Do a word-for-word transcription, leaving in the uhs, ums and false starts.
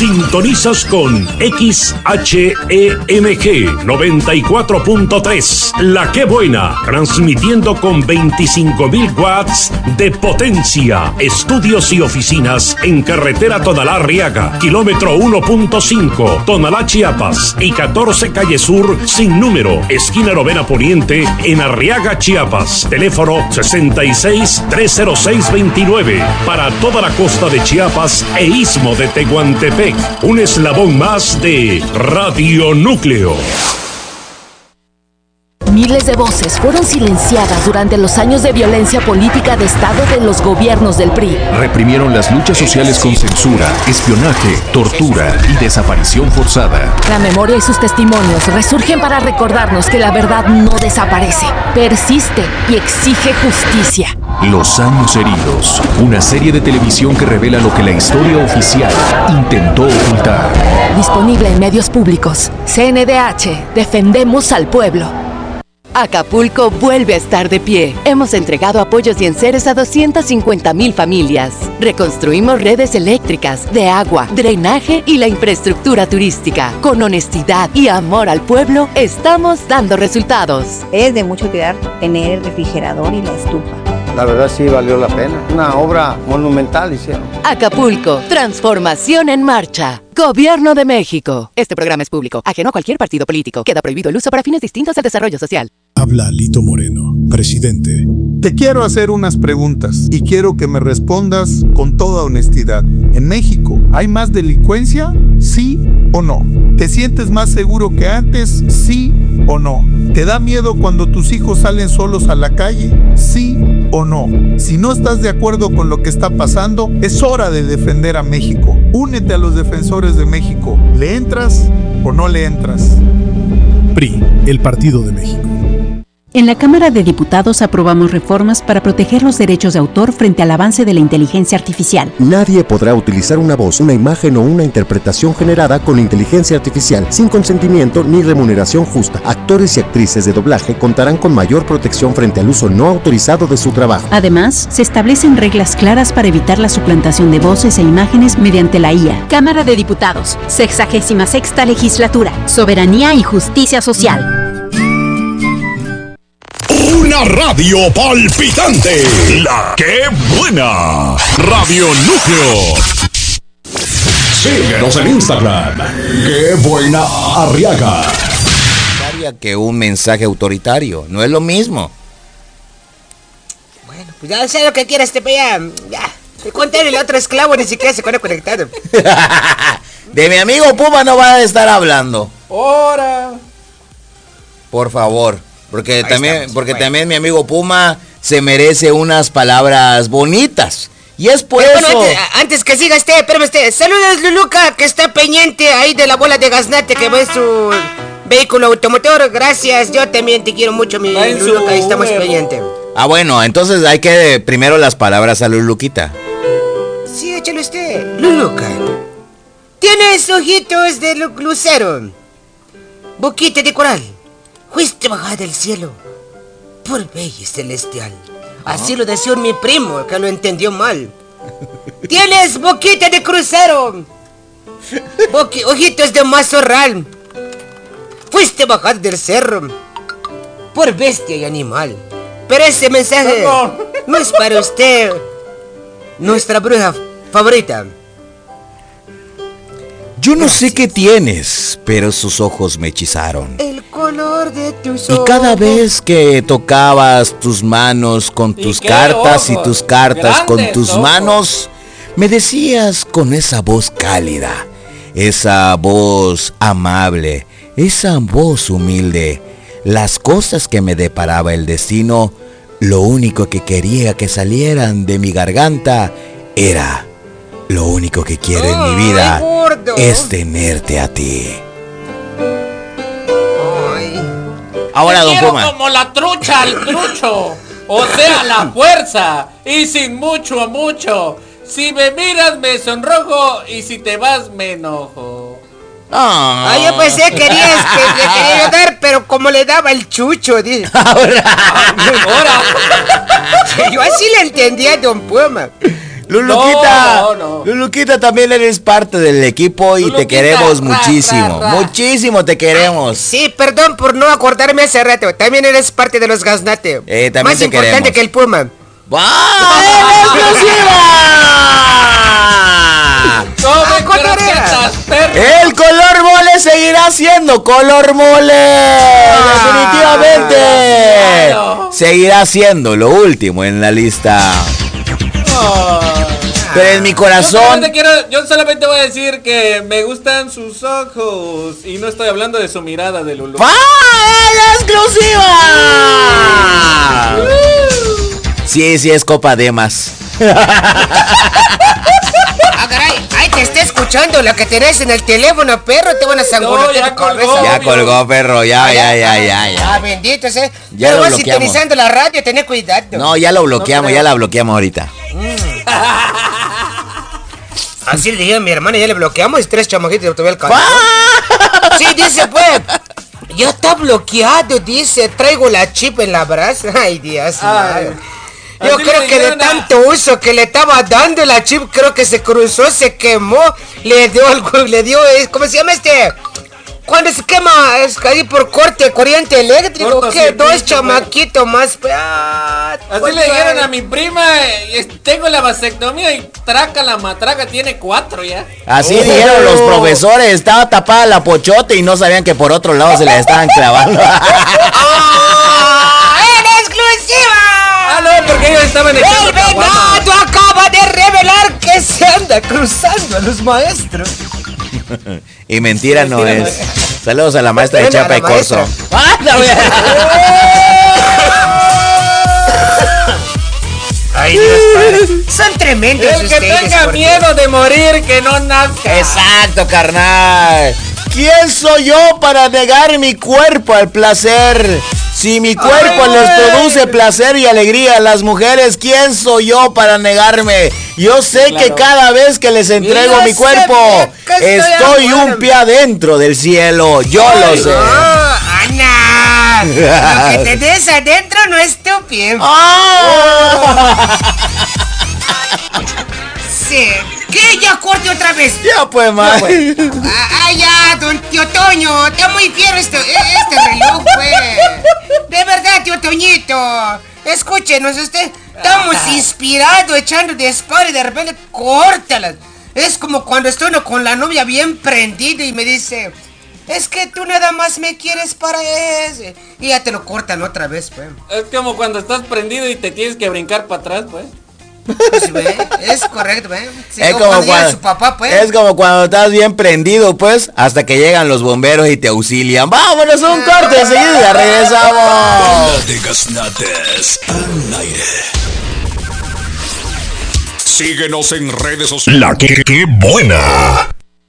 Sintonizas con X H E M G noventa y cuatro punto tres, La Que Buena, transmitiendo con veinticinco mil watts de potencia. Estudios y oficinas en carretera Tonalá-Arriaga, kilómetro uno punto cinco, Tonalá, Chiapas, y catorce Calle Sur, sin número, esquina Novena Poniente, en Arriaga, Chiapas. Teléfono sesenta y seis, trescientos seis, veintinueve, para toda la costa de Chiapas e istmo de Tehuantepec. Un eslabón más de Radio Núcleo. Miles de voces fueron silenciadas durante los años de violencia política de Estado de los gobiernos del P R I. Reprimieron las luchas sociales con censura, espionaje, tortura y desaparición forzada. La memoria y sus testimonios resurgen para recordarnos que la verdad no desaparece, persiste y exige justicia. Los años heridos, una serie de televisión que revela lo que la historia oficial intentó ocultar. Disponible en medios públicos. C N D H, defendemos al pueblo. Acapulco vuelve a estar de pie. Hemos entregado apoyos y enseres a doscientas cincuenta mil familias. Reconstruimos redes eléctricas, de agua, drenaje y la infraestructura turística. Con honestidad y amor al pueblo, estamos dando resultados. Es de mucho cuidar tener el refrigerador y la estufa. La verdad sí valió la pena. Una obra monumental hicieron. Acapulco, transformación en marcha. Gobierno de México. Este programa es público, ajeno a cualquier partido político. Queda prohibido el uso para fines distintos al desarrollo social. Habla Lito Moreno, presidente. Te quiero hacer unas preguntas y quiero que me respondas con toda honestidad. ¿En México hay más delincuencia? ¿Sí o no? ¿Te sientes más seguro que antes? ¿Sí o no? ¿Te da miedo cuando tus hijos salen solos a la calle? ¿Sí o no? Si no estás de acuerdo con lo que está pasando, es hora de defender a México. Únete a los defensores de México. ¿Le entras o no le entras? P R I, el Partido de México. En la Cámara de Diputados aprobamos reformas para proteger los derechos de autor frente al avance de la inteligencia artificial. Nadie podrá utilizar una voz, una imagen o una interpretación generada con inteligencia artificial sin consentimiento ni remuneración justa. Actores y actrices de doblaje contarán con mayor protección frente al uso no autorizado de su trabajo. Además, se establecen reglas claras para evitar la suplantación de voces e imágenes mediante la I A. Cámara de Diputados, sexagésima sexta legislatura, soberanía y justicia social. Una radio palpitante. La Que Buena. Radio Núcleo. Síguenos en Instagram. Que Buena Arriaga. Que un mensaje autoritario. No es lo mismo. Bueno, pues ya sé lo que quiere este pea. Ya. Te conté el otro esclavo ni siquiera se pone conectado. De mi amigo Puma no va a estar hablando. Ahora. Por favor. Porque Ahí también, estamos, porque bueno. también mi amigo Puma se merece unas palabras bonitas. Y es por Pero eso. Bueno, antes, antes que siga este, espérame este. Saludos Luluca, que está pendiente ahí de la bola de gaznate que va en su vehículo automotor. Gracias, yo también te quiero mucho, mi Luluca, ahí estamos pendientes. Ah, bueno, entonces hay que primero las palabras a Luluquita. Sí, échale usted. Luluca, tienes ojitos de lu- lucero, boquita de coral. Fuiste bajada del cielo por bella y celestial. Así lo decía mi primo, que lo entendió mal. Tienes boquita de crucero, Boqui- ojitos de mazorral. Fuiste bajada del cerro por bestia y animal. Pero ese mensaje no, no es para usted, nuestra bruja favorita. Yo no sé qué tienes, pero sus ojos me hechizaron. El color de tus Y ojos. cada vez que tocabas tus manos con tus qué cartas y ojos? tus cartas con Grandes tus ojos. manos, me decías con esa voz cálida, esa voz amable, esa voz humilde, las cosas que me deparaba el destino, lo único que quería que salieran de mi garganta era: lo único que quiero en mi vida Ay, gordo. es tenerte a ti. Ahora, Te don quiero Puma. como la trucha al trucho, o sea, la fuerza, y sin mucho a mucho. Si me miras me sonrojo, y si te vas me enojo. Ah, yo pensé que querías que le quería dar, pero como le daba el chucho, dice. Ahora. Ahora. Yo así le entendía a don Puma. Luluquita, No, no, no. Luluquita, también eres parte del equipo y Luluquita, te queremos ra, muchísimo. ra, ra. Muchísimo te queremos. Sí, perdón por no acordarme hace rato. También eres parte de los Gaznate. Eh, también Más te importante queremos. que el Puma. ¡Ah, en exclusiva! Come Ah, cotorrea. croquetas, perro. El color mole seguirá siendo color mole. Definitivamente. claro. Seguirá siendo lo último en la lista. Pero en mi Yo corazón. solamente, quiero, yo solamente voy a decir que me gustan sus ojos. Y no estoy hablando de su mirada de Lulu. ¡Ah, en exclusiva! Sí, sí, es Copa Demas. Ah, caray. Ay, te está escuchando lo que tenés en el teléfono, perro. Te van a No, sangolotear ya la cabeza. colgó. Ya Obvio. colgó, perro. Ya, ya, ya, ya, Ah, ya. bendito, ¿eh? Ya Pero lo vas bloqueamos. sintonizando la radio, ten cuidado. No, ya lo bloqueamos, creo. ya la bloqueamos ahorita. Así le dije a mi hermana, ya le bloqueamos y tres chamaquitos de tuve el canal. Sí, dice pues. Ya está bloqueado, dice. Traigo la chip en la brasa. Ay, Dios. Ay. madre. Yo Así creo le que de dijeron a- tanto uso que le estaba dando la chip, creo que se cruzó, se quemó, le dio algo, le dio, eh, ¿cómo se llama este? Cuando se quema, es ahí por corte de corriente eléctrico, que Cortocircuito, dos pues. chamaquitos más. Pues, ah, Así pues, le dijeron ay. a mi prima, eh, tengo la vasectomía y traca la matraca, tiene cuatro ya. Así Oh. dijeron los profesores. Estaba tapada la pochote y no sabían que por otro lado se la estaban clavando. ¡Ah, en exclusiva! Ah, no, porque ellos estaban echando El caguama. venado acaba de revelar que se anda cruzando a los maestros. Y mentira no Mentira no es. Saludos a la maestra de Bueno, a Chapa la y Corso. maestra. ¡Ah, la wea! Ay, Dios padre. Son tremendos El que ustedes. tenga porque- miedo de morir, que no nazca. Exacto, carnal. ¿Quién soy yo para negar mi cuerpo al placer? Si mi cuerpo Ay, les güey. produce placer y alegría a las mujeres, ¿quién soy yo para negarme? Yo sé Claro. que cada vez que les entrego Yo mi sé cuerpo, bien que estoy estoy afuera. un pie adentro del cielo. Yo lo sé. ¡Oh, Ana! Lo que tenés adentro no es tu pie. ¡Ah! Sí. ¿Qué? Ya corte otra vez. Ya pues, man. Ah, ah, ya, don tío Toño. Está muy fiero este, este reloj, pues. De verdad, tío Toñito. Escúchenos, usted. Estamos inspirados, echando de espalda y de repente córtalas. Es como cuando estoy uno con la novia bien prendida y me dice, es que tú nada más me quieres para ese. Y ya te lo cortan otra vez, pues. Es como cuando estás prendido y te tienes que brincar para atrás, pues. Pues, ve, es correcto, ¿eh? Sí, Es o como, cuando llega cuando, su papá, pues. es como cuando estás bien prendido, pues, hasta que llegan los bomberos y te auxilian. ¡Vámonos un corte! Enseguida regresamos. De Gaznates al aire. Síguenos en redes sociales. La que, que buena.